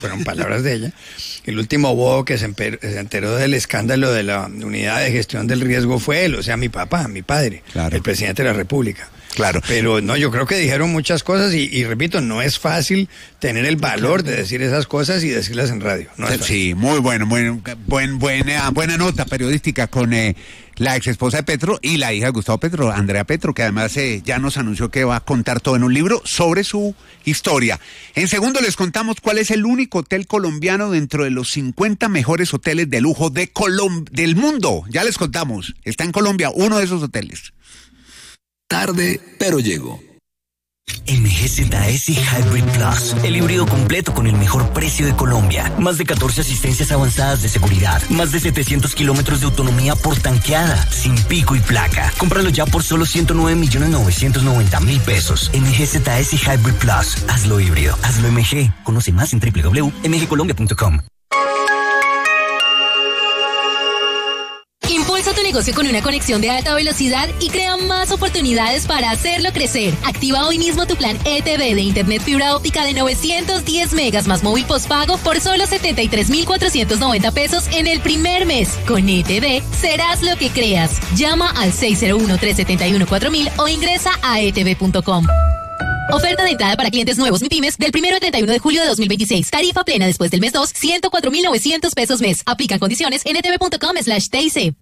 fueron palabras de ella. El último bobo que se enteró del escándalo de la unidad de gestión del riesgo fue él, o sea, mi papá, mi padre, claro, el presidente de la República. Claro. Pero no, yo creo que dijeron muchas cosas y repito, no es fácil tener el valor de decir esas cosas y decirlas en radio. No es fácil. Sí, muy bueno, buena nota periodística con la ex esposa de Petro y la hija de Gustavo Petro, Andrea Petro, que además ya nos anunció que va a contar todo en un libro sobre su historia. En segundo les contamos cuál es el único hotel colombiano dentro de los 50 mejores hoteles de lujo del mundo. Ya les contamos, está en Colombia uno de esos hoteles. Tarde, pero llego. MGZS Hybrid Plus, el híbrido completo con el mejor precio de Colombia. Más de 14 asistencias avanzadas de seguridad, más de 700 kilómetros de autonomía por tanqueada, sin pico y placa. Cómpralo ya por solo 109.990.000 pesos. MGZS Hybrid Plus, hazlo híbrido, hazlo MG. Conoce más en www.mgcolombia.com. Impulsa tu negocio con una conexión de alta velocidad y crea más oportunidades para hacerlo crecer. Activa hoy mismo tu plan ETV de Internet fibra óptica de 910 megas más móvil postpago por solo 73.490 pesos en el primer mes. Con ETV serás lo que creas. Llama al 601-371-4000 o ingresa a etv.com. Oferta de entrada para clientes nuevos MIPYMES del 1 al 31 de julio de 2026. Tarifa plena después del mes 2, 104.900 pesos mes. Aplican condiciones en etv.com/TIC.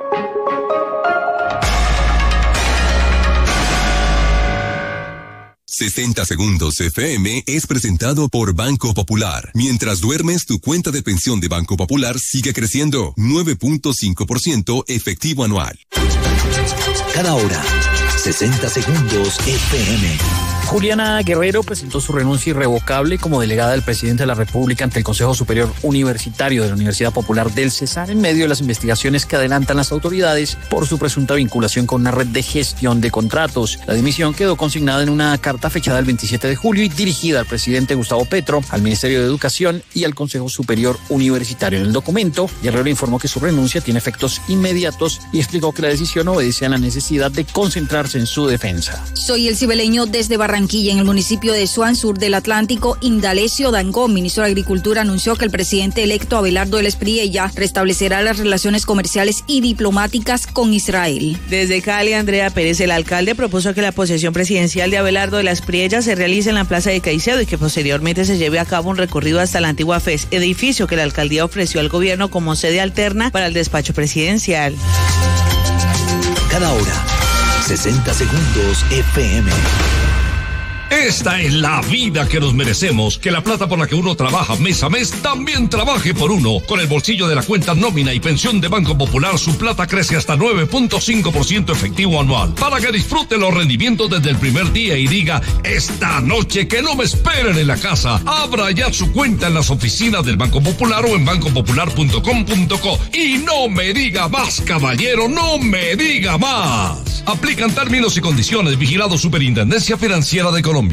60 Segundos FM es presentado por Banco Popular. Mientras duermes, tu cuenta de pensión de Banco Popular sigue creciendo. 9.5% efectivo anual. Cada hora, 60 Segundos FM. Juliana Guerrero presentó su renuncia irrevocable como delegada del presidente de la República ante el Consejo Superior Universitario de la Universidad Popular del Cesar en medio de las investigaciones que adelantan las autoridades por su presunta vinculación con una red de gestión de contratos. La dimisión quedó consignada en una carta fechada el 27 de julio y dirigida al presidente Gustavo Petro, al Ministerio de Educación y al Consejo Superior Universitario. En el documento, Guerrero informó que su renuncia tiene efectos inmediatos y explicó que la decisión obedece a la necesidad de concentrarse en su defensa. Soy el cibeleño desde Barranquilla. En el municipio de Suán, sur del Atlántico, Indalecio Dangond, ministro de Agricultura, anunció que el presidente electo Abelardo del Espriella restablecerá las relaciones comerciales y diplomáticas con Israel. Desde Cali, Andrea Pérez, el alcalde, propuso que la posesión presidencial de Abelardo de la Espriella se realice en la Plaza de Caicedo y que posteriormente se lleve a cabo un recorrido hasta la antigua FES, edificio que la alcaldía ofreció al gobierno como sede alterna para el despacho presidencial. Cada hora, 60 Segundos FM. Esta es la vida que nos merecemos, que la plata por la que uno trabaja mes a mes también trabaje por uno. Con el bolsillo de la cuenta nómina y pensión de Banco Popular, su plata crece hasta 9.5% efectivo anual, para que disfrute los rendimientos desde el primer día y diga, esta noche que no me esperen en la casa. Abra ya su cuenta en las oficinas del Banco Popular o en bancopopular.com.co. Y no me diga más, caballero, no me diga más. Aplican términos y condiciones. Vigilado Superintendencia Financiera de Colombia.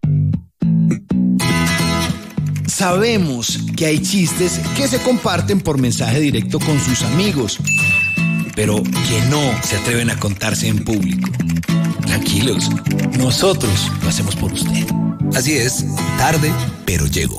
Sabemos que hay chistes que se comparten por mensaje directo con sus amigos, pero que no se atreven a contarse en público. Tranquilos, nosotros lo hacemos por usted. Así es, tarde, pero llego.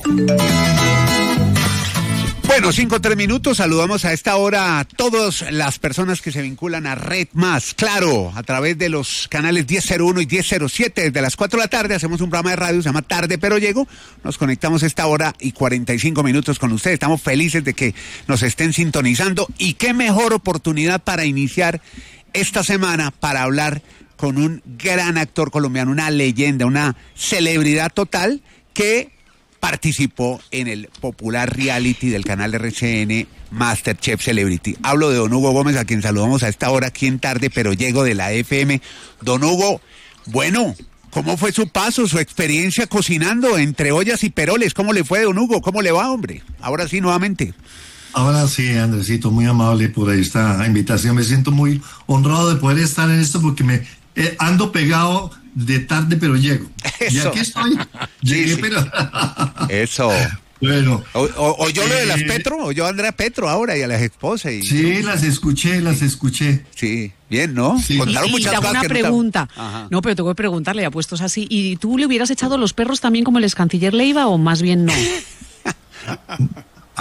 Bueno, 5:03, saludamos a esta hora a todas las personas que se vinculan a Red Más. Claro, a través de los canales 1001 y 1007, desde las 4 de la tarde hacemos un programa de radio, se llama Tarde Pero Llego. Nos conectamos esta hora y 45 minutos con ustedes. Estamos felices de que nos estén sintonizando y qué mejor oportunidad para iniciar esta semana para hablar con un gran actor colombiano, una leyenda, una celebridad total que participó en el popular reality del canal RCN MasterChef Celebrity. Hablo de don Hugo Gómez, a quien saludamos a esta hora aquí en Tarde Pero Llego de la FM. Don Hugo, bueno, ¿cómo fue su paso, su experiencia cocinando entre ollas y peroles? ¿Cómo le fue, don Hugo? ¿Cómo le va, hombre? Ahora sí, nuevamente. Ahora sí, Andresito, muy amable por esta invitación. Me siento muy honrado de poder estar en esto porque me ando pegado de Tarde Pero Llego. Eso. Y aquí estoy. Llegué, sí. Pero... Eso. Bueno. ¿Oyó lo de las Petro? ¿Oyó a Andrea Petro ahora y a las esposas? Sí, las escuché. Sí, bien, ¿no? Sí. Contaron muchas cosas. Una pregunta. No, pero tengo que preguntarle, ya puestos así. ¿Y tú le hubieras echado los perros también como el ex canciller Leiva o más bien no?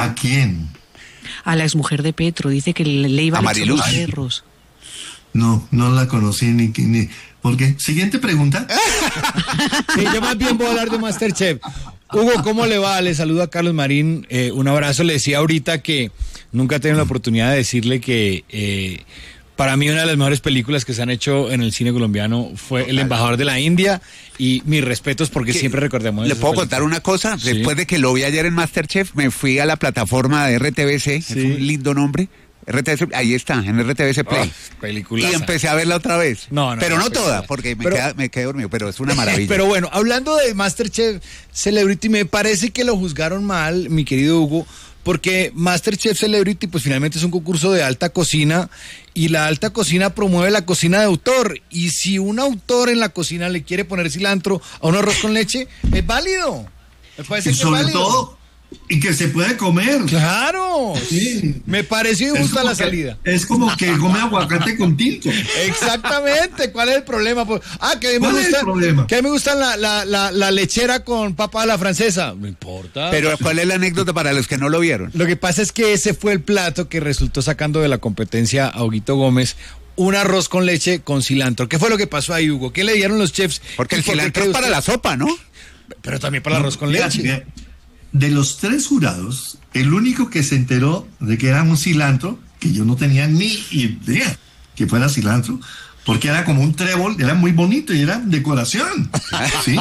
¿A quién? A la exmujer de Petro, dice que le iba a Mariluz. los perros. No la conocí ni. ¿Por qué? Siguiente pregunta. Sí, yo más bien voy a hablar de MasterChef. Hugo, ¿cómo le va? Le saluda Carlos Marín. Un abrazo. Le decía ahorita que nunca he tenido la oportunidad de decirle que para mí una de las mejores películas que se han hecho en el cine colombiano fue El Embajador de la India, y mis respetos porque siempre recordemos. ¿Le puedo contar una cosa? Sí. Después de que lo vi ayer en MasterChef, me fui a la plataforma de RTBC, es un lindo nombre. RTBC, ahí está, en RTBC Play. Peliculaza. Y empecé a verla otra vez. Pero no toda, porque me quedé dormido, pero es una maravilla. Pero bueno, hablando de MasterChef Celebrity, me parece que lo juzgaron mal, mi querido Hugo, porque MasterChef Celebrity pues finalmente es un concurso de alta cocina, y la alta cocina promueve la cocina de autor, y si un autor en la cocina le quiere poner cilantro a un arroz con leche, es válido. Me parece y que sobre es válido. todo, y que se puede comer. ¡Claro! Sí. Me pareció justa la salida. Es como que come aguacate con tinto. Exactamente. ¿Cuál es el problema? Que ¿Cuál es el problema? Que a mí me gusta la lechera con papa a la francesa. No importa. Pero ¿cuál es la anécdota para los que no lo vieron? Lo que pasa es que ese fue el plato que resultó sacando de la competencia a Huguito Gómez. Un arroz con leche con cilantro. ¿Qué fue lo que pasó ahí, Hugo? ¿Qué le dieron los chefs? Porque el cilantro es para la sopa, ¿no? Pero también para el arroz con leche. De los 3 jurados, el único que se enteró de que era un cilantro, que yo no tenía ni idea que fuera cilantro, porque era como un trébol, era muy bonito y era decoración. ¿Sí?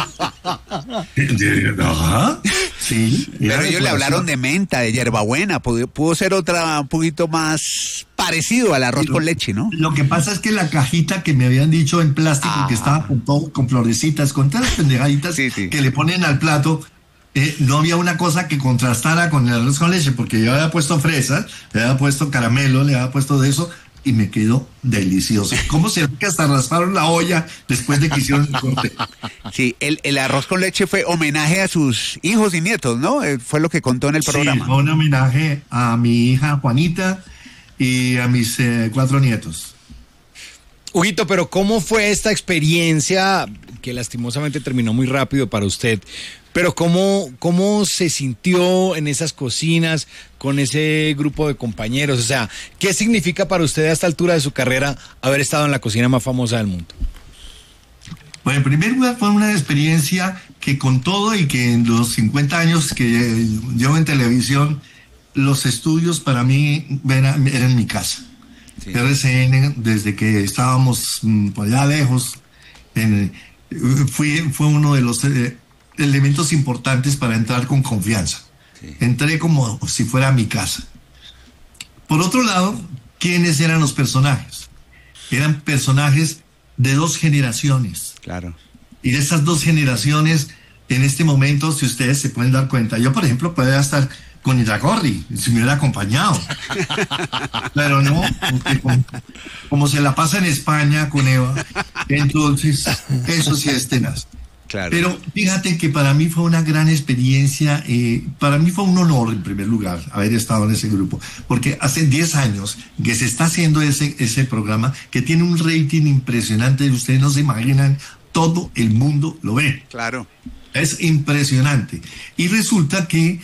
Ajá. Sí. Pero ellos le hablaron de menta, de hierbabuena, pudo ser otra un poquito más parecido al arroz con leche, ¿no? Lo que pasa es que la cajita que me habían dicho en plástico, que estaba con florecitas, con todas las pendejaditas que le ponen al plato, no había una cosa que contrastara con el arroz con leche, porque yo había puesto fresas, le había puesto caramelo, le había puesto de eso, y me quedó delicioso. ¿Cómo se ve que hasta rasparon la olla después de que hicieron el corte? Sí, el arroz con leche fue homenaje a sus hijos y nietos, ¿no? Fue lo que contó en el programa. Sí, fue un homenaje a mi hija Juanita y a mis 4 nietos. Huguito, pero ¿cómo fue esta experiencia que lastimosamente terminó muy rápido para usted? Pero ¿cómo se sintió en esas cocinas con ese grupo de compañeros? O sea, ¿qué significa para usted a esta altura de su carrera haber estado en la cocina más famosa del mundo? Bueno, en primer lugar fue una experiencia que con todo y que en los 50 años que llevo en televisión, los estudios para mí eran mi casa. Sí. RCN, desde que estábamos por allá lejos, fue uno de los elementos importantes para entrar con confianza. Sí. Entré como si fuera mi casa. Por otro lado, ¿quiénes eran los personajes? Eran personajes de 2 generaciones. Claro. Y de esas 2 generaciones, en este momento, si ustedes se pueden dar cuenta, yo, por ejemplo, podría estar con Iragorri, si me hubiera acompañado. Pero no, como se la pasa en España con Eva, entonces, eso sí es tenaz. Claro. Pero fíjate que para mí fue una gran experiencia, para mí fue un honor en primer lugar haber estado en ese grupo, porque hace 10 años que se está haciendo ese programa que tiene un rating impresionante, ustedes no se imaginan, todo el mundo lo ve. Claro. Es impresionante. Y resulta que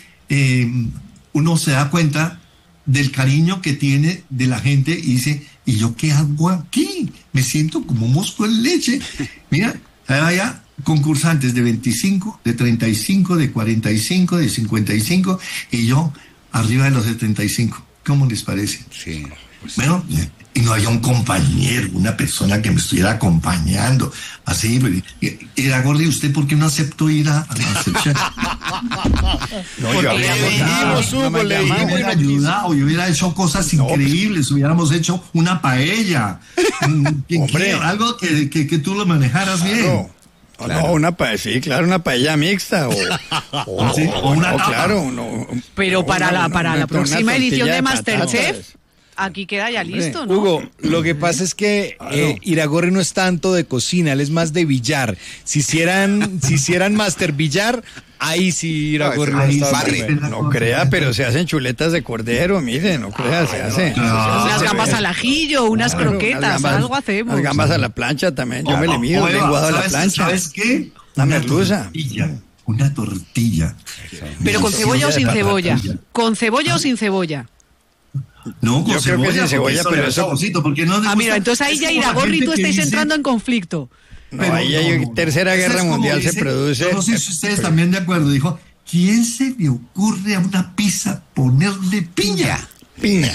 uno se da cuenta del cariño que tiene de la gente y dice, ¿y yo qué hago aquí? Me siento como mosco en leche. Mira, allá concursantes de 25, de 35, de 45, de 55 y yo arriba de los 75. ¿Cómo les parece? Sí. Pues, bueno, y no había un compañero, una persona que me estuviera acompañando. Así, era Gordi, ¿usted por qué no aceptó ir a recepción? No, yo hubiera ayudado, yo hubiera hecho cosas increíbles, hubiéramos hecho una paella. Algo que tú lo manejaras bien. Claro. No, una paella mixta o una tapa. Claro, pero para la próxima edición de MasterChef, aquí queda ya listo, ¿no? Hugo, lo que pasa es que Iragorri no es tanto de cocina, él es más de billar. Si hicieran Master Billar, ahí sí Iragorri no crea, pero se hacen chuletas de cordero, mire, no crea, se hace. Unas gambas al ajillo, unas croquetas, algo hacemos. Las gambas a la plancha también, yo me le mido, lenguado a la plancha. ¿Sabes qué? Una merluza. una tortilla. Pero con cebolla o sin cebolla. ¿Con cebolla o sin cebolla? No, con cebolla. Creo que sin cebolla, pero eso... saborcito, porque no mira, entonces ahí ya Iragorri, tú estáis entrando en conflicto. No, ahí hay tercera guerra mundial se produce. Yo no sé si ustedes también de acuerdo. Dijo, ¿quién se le ocurre a una pizza ponerle piña? Piña.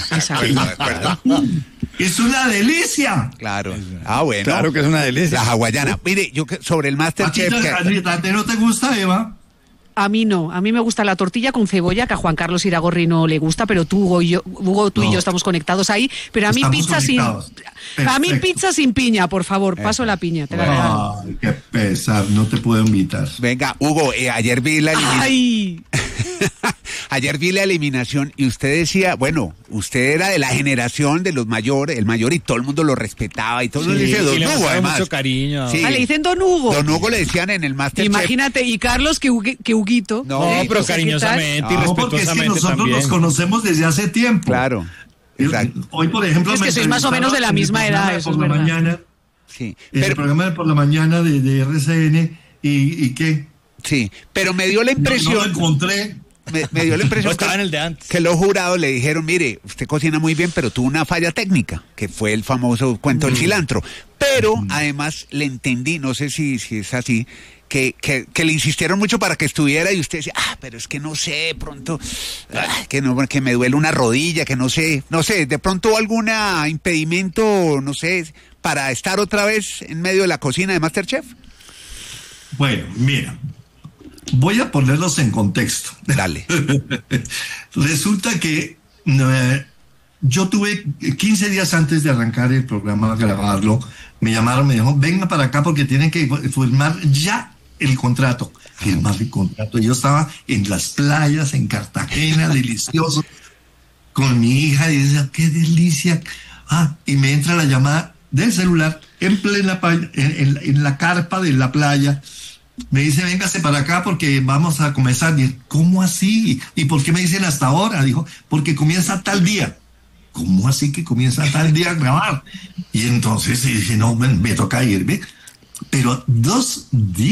Es una delicia. Claro. Bueno. Claro que es una delicia. La hawaiana. Mire, yo sobre el MasterChef. ¿A ti no te gusta, Eva? A mí no, a mí me gusta la tortilla con cebolla, que a Juan Carlos Iragorri no le gusta, pero tú y yo estamos conectados ahí, pero a mí pizza sin piña, por favor, paso la piña, te la regalo. Ay, qué pesar, no te puedo invitar. Venga, Hugo, ayer vi la eliminación. Ayer vi la eliminación y usted decía, bueno, usted era de la generación de los mayores, el mayor, y todo el mundo lo respetaba y todo el mundo le dice Don Hugo, además. Mucho cariño. Sí. Le dicen Don Hugo. Don Hugo le decían en el MasterChef. Imagínate, y Carlos que Huguito. No, pero cariñosamente y respetuosamente porque es que nosotros también. nos conocemos desde hace tiempo. Claro. Exacto. Hoy, por ejemplo, es que sois más o menos de la misma edad, eso es verdad. Mañana, sí. El programa de por la mañana de RCN y qué. Sí, pero me dio la impresión. No lo encontré. Me dio la impresión estaba en el de antes. Que los jurados le dijeron, mire, usted cocina muy bien, pero tuvo una falla técnica, que fue el famoso cuento del cilantro. Pero además le entendí, no sé si es así, que le insistieron mucho para que estuviera y usted decía, pero es que no sé, pronto, que me duele una rodilla, que no sé, de pronto algún impedimento, no sé, para estar otra vez en medio de la cocina de MasterChef. Bueno, mira. Voy a ponerlos en contexto. Dale. Resulta que yo tuve 15 días antes de arrancar el programa, a grabarlo, me llamaron, me dijo, venga para acá porque tienen que firmar ya el contrato. Firmar el contrato. Yo estaba en las playas, en Cartagena, delicioso, con mi hija, y decía, qué delicia. Y me entra la llamada del celular en plena en la carpa de la playa. Me dice, véngase para acá porque vamos a comenzar. Y, ¿cómo así? ¿Y por qué me dicen hasta ahora? Dijo, porque comienza tal día. ¿Cómo así que comienza tal día a grabar? Y entonces dije, no, me toca irme. Pero 2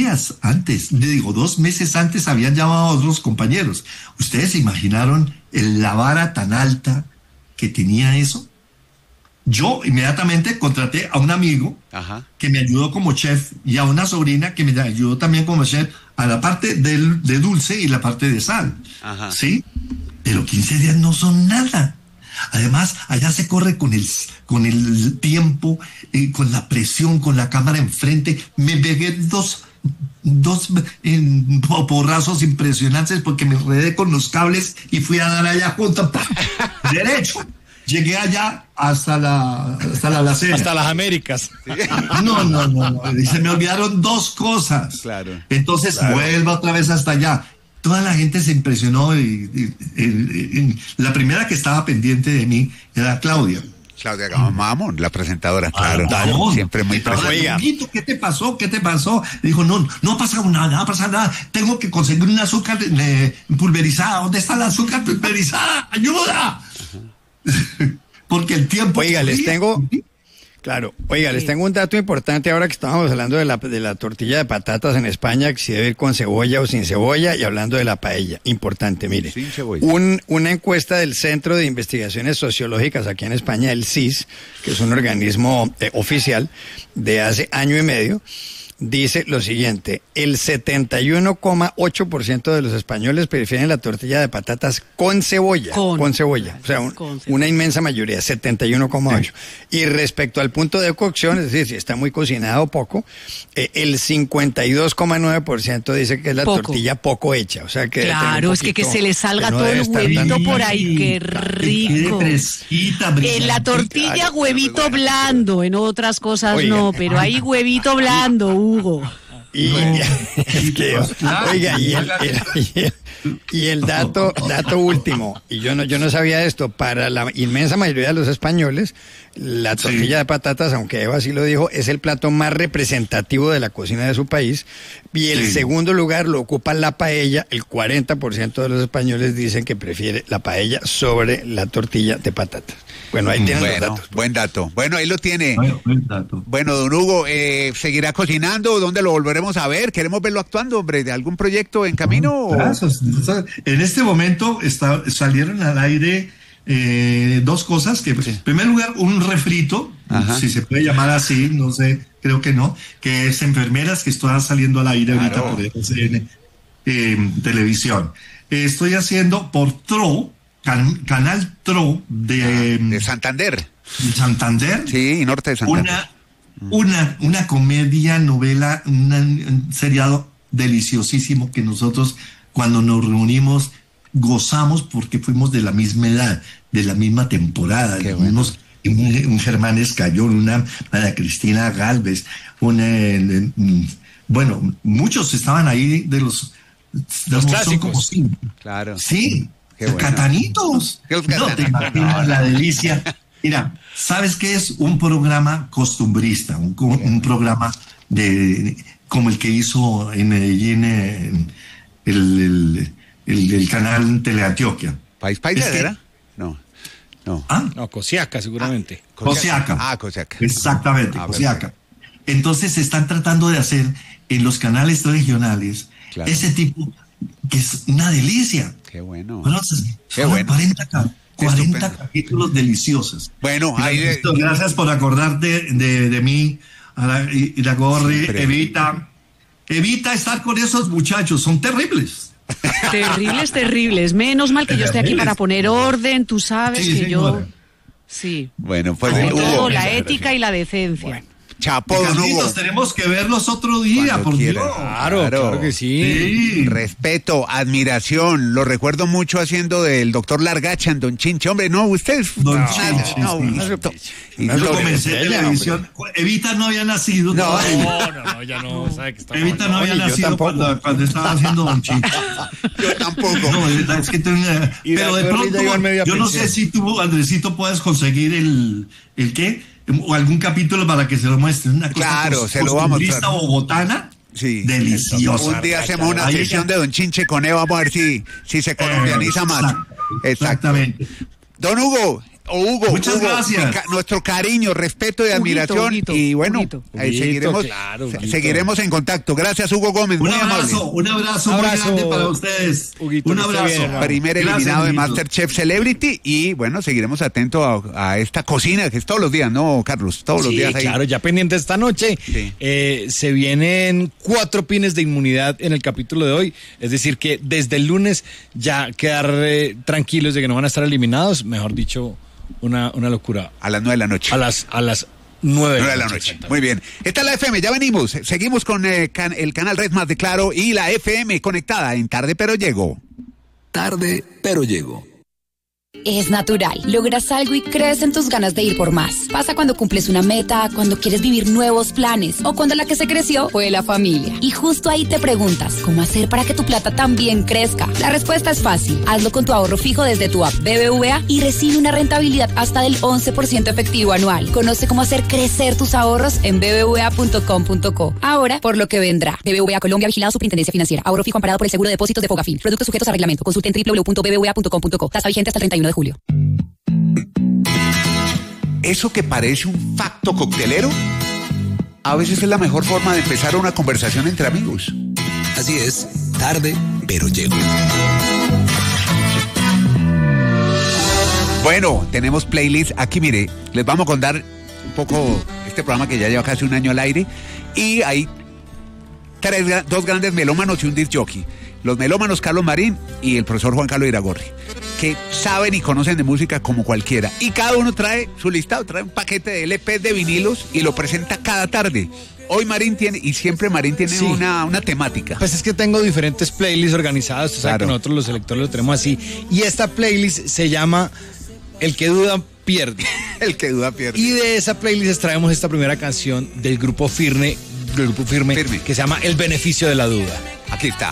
meses antes habían llamado a otros compañeros. ¿Ustedes se imaginaron la vara tan alta que tenía eso? Yo inmediatamente contraté a un amigo que me ayudó como chef y a una sobrina que me ayudó también como chef a la parte de dulce y la parte de sal. ¿Sí? Pero 15 días no son nada. Además, allá se corre con el tiempo, con la presión, con la cámara enfrente. Me pegué dos porrazos impresionantes porque me enredé con los cables y fui a dar allá junto derecho. Llegué allá hasta la alacena. Hasta las Américas. No. Y se me olvidaron 2 cosas. Claro. Entonces vuelvo otra vez hasta allá. Toda la gente se impresionó y la primera que estaba pendiente de mí era Claudia. Claudia Mamón, la presentadora, claro. Siempre muy presente. ¿Qué te pasó? Dijo, no ha pasado nada. Tengo que conseguir un azúcar pulverizada. ¿Dónde está el azúcar pulverizada? ¡Ayuda! Porque el tiempo... Oiga, les tengo un dato importante ahora que estábamos hablando de la tortilla de patatas en España, que si debe ir con cebolla o sin cebolla, y hablando de la paella. Importante, mire. Sin cebolla. Una encuesta del Centro de Investigaciones Sociológicas aquí en España, el CIS, que es un organismo oficial de hace año y medio, dice lo siguiente: el 71,8% de los españoles prefieren la tortilla de patatas con cebolla. Con cebolla. O sea, una inmensa mayoría, 71,8%. Y respecto al punto de cocción, es decir, si está muy cocinado o poco, el 52,9% dice que es la tortilla poco hecha. O sea, que claro, es que se le salga todo el huevito por ahí. ¡Qué rico! En la tortilla huevito blando, en otras cosas no, pero hay huevito blando, Hugo. Y el dato último, y yo no sabía esto, para la inmensa mayoría de los españoles, la tortilla de patatas, aunque Eva sí lo dijo, es el plato más representativo de la cocina de su país. Y el segundo lugar lo ocupa la paella. El 40% de los españoles dicen que prefiere la paella sobre la tortilla de patatas. Bueno, ahí tienen los datos. Buen dato. Bueno, ahí lo tiene. Buen dato. Bueno, don Hugo, ¿seguirá cocinando? ¿Dónde lo volveremos a ver? Queremos verlo actuando, hombre. ¿De algún proyecto en camino? Gracias. En este momento salieron al aire dos cosas. Que, en primer lugar, un refrito, si se puede llamar así, no sé, creo que no, que es Enfermeras, que está saliendo al aire ahorita por RCN Televisión. Estoy haciendo por TRO, Canal TRO de Santander. De Santander. Sí, norte de Santander. Una comedia, novela, un seriado deliciosísimo que nosotros cuando nos reunimos gozamos porque fuimos de la misma edad, de la misma temporada. Un Germán Escayón, una María Cristina Gálvez, bueno, muchos estaban ahí de los clásicos. Claro. Sí, catanitos. No te imaginas la delicia. Mira, ¿sabes qué es un programa costumbrista? Un programa como el que hizo en Medellín el canal Teleantioquia. ¿País era? No. No, Cosiaca seguramente. Cosiaca. Cosiaca. Exactamente, Cosiaca. Entonces se están tratando de hacer en los canales regionales ese tipo que es una delicia. Qué bueno. Qué bueno. 40 capítulos deliciosos. Bueno, gracias por acordarte de mí, Iragorri, Evita. Evita estar con esos muchachos, son terribles. Terribles. Menos mal que yo estoy aquí para poner orden, tú sabes que yo... Sí. Bueno, pues Hugo, la ética y la decencia. Bueno. Chapo, Hugo. Tenemos que verlos otro día, por Dios. Claro que sí. Respeto, admiración. Lo recuerdo mucho haciendo del doctor Largacha en Don Chinche. Hombre, no, ustedes... Don Chinche. Yo comencé televisión. Evita no había nacido. No, ya no. Sabe que está Evita no había nacido cuando estaba haciendo Don Chinche. Yo tampoco. No, es que pero de pronto, yo no sé si tú, Andresito, puedes conseguir el ¿qué? O algún capítulo para que se lo muestren. Una cosa se lo vamos a mostrar. Bogotana, deliciosa. Un día hacemos una sesión de Don Chinche con Eva, vamos a ver si se colombianiza más. Exactamente. Don Hugo, muchas gracias. Nuestro cariño, respeto y admiración. Y bueno, seguiremos en contacto. Gracias, Hugo Gómez. Un abrazo muy grande para ustedes. Huguito, un abrazo. Primer eliminado de MasterChef Celebrity. Y bueno, seguiremos atentos a esta cocina que es todos los días, ¿no, Carlos? Todos los días ahí. Claro, ya pendiente esta noche. Sí. Se vienen 4 pines de inmunidad en el capítulo de hoy. Es decir, que desde el lunes ya quedar tranquilos de que no van a estar eliminados. Mejor dicho, una locura. A las 9 de la noche. A las 9 de la noche. Muy bien. Esta es la FM, ya venimos. Seguimos con el canal Red Más de Claro y la FM conectada en Tarde Pero Llego. Tarde Pero Llego. Es natural. Logras algo y crees en tus ganas de ir por más. Pasa cuando cumples una meta, cuando quieres vivir nuevos planes o cuando la que se creció fue la familia. Y justo ahí te preguntas, ¿cómo hacer para que tu plata también crezca? La respuesta es fácil. Hazlo con tu ahorro fijo desde tu app BBVA y recibe una rentabilidad hasta del 11% efectivo anual. Conoce cómo hacer crecer tus ahorros en bbva.com.co. Ahora, por lo que vendrá. BBVA Colombia, vigilado Superintendencia Financiera. Ahorro fijo amparado por el Seguro de Depósitos de Fogafín. Productos sujetos a reglamento. Consulte en www.bbva.com.co. Tasa vigente hasta el 31 de julio. Eso que parece un facto coctelero, a veces es la mejor forma de empezar una conversación entre amigos. Así es, Tarde Pero Llego. Bueno, tenemos playlist aquí, mire, les vamos a contar un poco este programa que ya lleva casi un año al aire y hay dos grandes melómanos y un disc jockey. Los melómanos Carlos Marín y el profesor Juan Carlos Iragorri, que saben y conocen de música como cualquiera. Y cada uno trae su listado, trae un paquete de LP de vinilos y lo presenta cada tarde. Hoy Marín tiene, y siempre Marín tiene una temática. Pues es que tengo diferentes playlists organizadas, tú sabes que nosotros los electores lo tenemos así. Y esta playlist se llama El que duda pierde. El que duda pierde. Y de esa playlist traemos esta primera canción del grupo Firme, que se llama El beneficio de la duda. Aquí está.